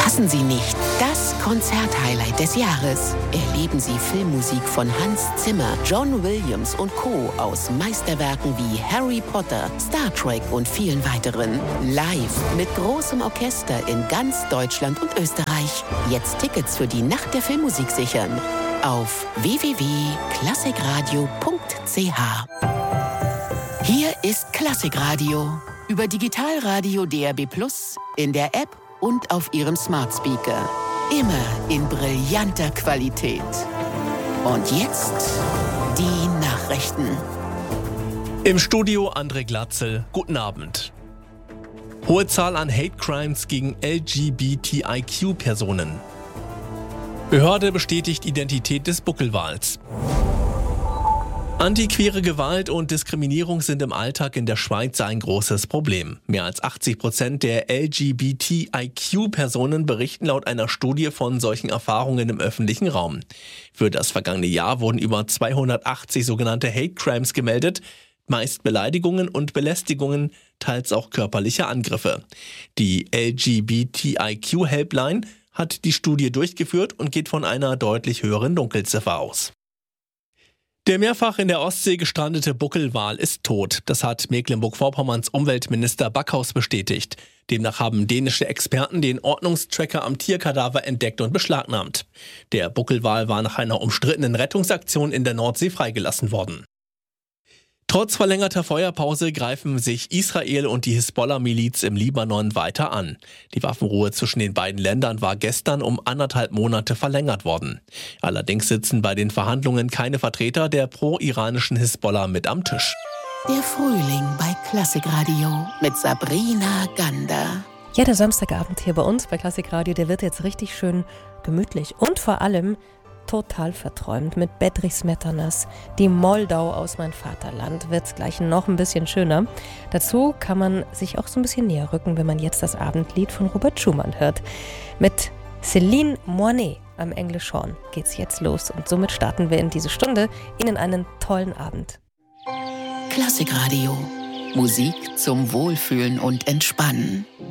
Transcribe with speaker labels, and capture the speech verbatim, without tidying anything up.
Speaker 1: Verpassen Sie nicht das Konzerthighlight des Jahres. Erleben Sie Filmmusik von Hans Zimmer, John Williams und Co. aus Meisterwerken wie Harry Potter, Star Trek und vielen weiteren. Live mit großem Orchester in ganz Deutschland und Österreich. Jetzt Tickets für die Nacht der Filmmusik sichern. Auf w w w punkt klassikradio punkt c h. Hier ist Klassikradio. Über Digitalradio D A B plus, in der App und auf Ihrem Smart Speaker. Immer in brillanter Qualität. Und jetzt die Nachrichten.
Speaker 2: Im Studio André Glatzel. Guten Abend. Hohe Zahl an Hate Crimes gegen L G B T I Q-Personen. Behörde bestätigt Identität des Buckelwals. Antiqueere Gewalt und Diskriminierung sind im Alltag in der Schweiz ein großes Problem. Mehr als achtzig Prozent der L G B T I Q-Personen berichten laut einer Studie von solchen Erfahrungen im öffentlichen Raum. Für das vergangene Jahr wurden über zweihundertachtzig sogenannte Hate Crimes gemeldet, meist Beleidigungen und Belästigungen, teils auch körperliche Angriffe. Die L G B T I Q-Helpline hat die Studie durchgeführt und geht von einer deutlich höheren Dunkelziffer aus. Der mehrfach in der Ostsee gestrandete Buckelwal ist tot. Das hat Mecklenburg-Vorpommerns Umweltminister Backhaus bestätigt. Demnach haben dänische Experten den Ordnungstracker am Tierkadaver entdeckt und beschlagnahmt. Der Buckelwal war nach einer umstrittenen Rettungsaktion in der Nordsee freigelassen worden. Trotz verlängerter Feuerpause greifen sich Israel und die Hisbollah-Miliz im Libanon weiter an. Die Waffenruhe zwischen den beiden Ländern war gestern um anderthalb Monate verlängert worden. Allerdings sitzen bei den Verhandlungen keine Vertreter der pro-iranischen Hisbollah mit am Tisch.
Speaker 1: Der Frühling bei Klassikradio mit Sabrina Gander.
Speaker 3: Ja, der Samstagabend hier bei uns bei Klassikradio, der wird jetzt richtig schön gemütlich und vor allem total verträumt mit Bedřich Smetanas. Die Moldau aus mein Vaterland wird gleich noch ein bisschen schöner. Dazu kann man sich auch so ein bisschen näher rücken, wenn man jetzt das Abendlied von Robert Schumann hört. Mit Céline Moinet am Englischhorn geht's jetzt los und somit starten wir in diese Stunde. Ihnen einen tollen Abend.
Speaker 1: Klassikradio. Musik zum Wohlfühlen und Entspannen.